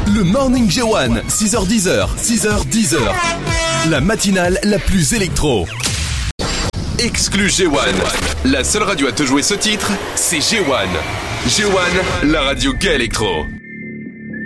Le Morning G1, 6h10, 6h10. La matinale la plus électro. Exclu G1. La seule radio à te jouer ce titre, c'est G1. G1, la radio gay électro.